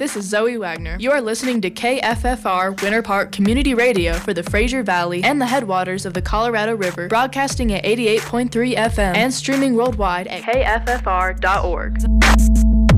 this is Zoe Wagner. You are listening to KFFR Winter Park Community Radio for the Fraser Valley and the headwaters of the Colorado River, broadcasting at 88.3 FM and streaming worldwide at kffr.org.